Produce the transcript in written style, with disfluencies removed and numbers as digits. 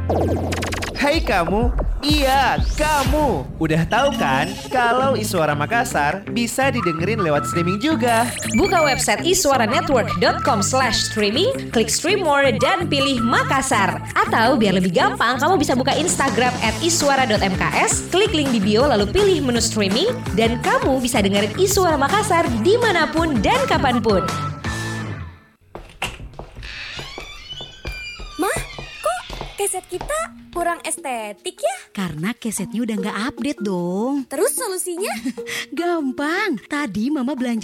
Hai kamu, iya kamu. Udah tahu kan kalau Iswara Makassar bisa didengerin lewat streaming juga. Buka website iswaranetwork.com/streaming, klik stream more dan pilih Makassar. Atau biar lebih gampang, kamu bisa buka Instagram @iswara.mks, klik link di bio lalu pilih menu streaming dan kamu bisa dengerin Iswara Makassar dimanapun dan kapanpun. Keset kita kurang estetik ya? Karena kesetnya udah nggak update dong. Terus solusinya? Gampang. Tadi Mama belanja